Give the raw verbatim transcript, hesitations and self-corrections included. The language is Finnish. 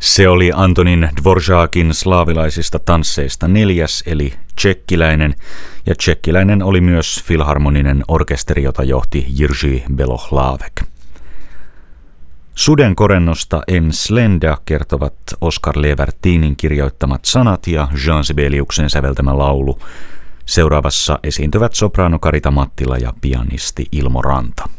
Se oli Antonin Dvořákin slaavilaisista tansseista neljäs, eli tšekkiläinen, ja tšekkiläinen oli myös filharmoninen orkesteri, jota johti Jiří Belohlavek. Suden korennosta En Slenda kertovat Oskar Levertinin kirjoittamat sanat ja Jean Sibeliuksen säveltämä laulu. Seuraavassa esiintyvät sopraano Karita Mattila ja pianisti Ilmo Ranta.